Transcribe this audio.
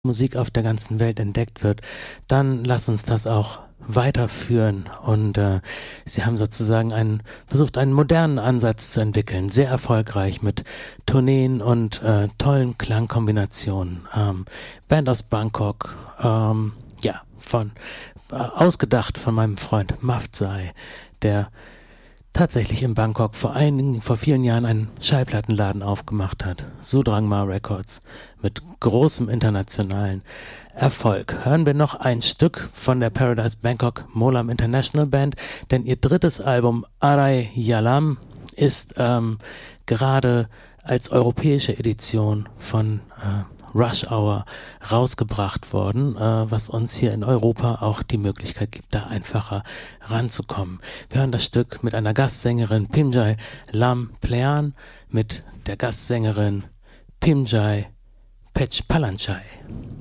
Musik auf der ganzen Welt entdeckt wird, dann lass uns das auch weiterführen. Und sie haben sozusagen versucht, einen modernen Ansatz zu entwickeln, sehr erfolgreich mit Tourneen und tollen Klangkombinationen. Band aus Bangkok, ausgedacht von meinem Freund Mafzai, der tatsächlich in Bangkok vor vielen Jahren einen Schallplattenladen aufgemacht hat. Sudrangma Records mit großem internationalen Erfolg. Hören wir noch ein Stück von der Paradise Bangkok Molam International Band, denn ihr drittes Album Arai Yalam ist gerade als europäische Edition von Rush Hour rausgebracht worden, was uns hier in Europa auch die Möglichkeit gibt, da einfacher ranzukommen. Wir hören das Stück mit einer Gastsängerin Pimjai Lam Plean, mit der Gastsängerin Pimjai Pech Palanchai.